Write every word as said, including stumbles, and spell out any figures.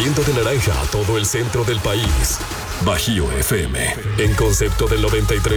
Vistiendo de naranja a todo el centro del país. Bajío F M, en concepto del noventa y tres.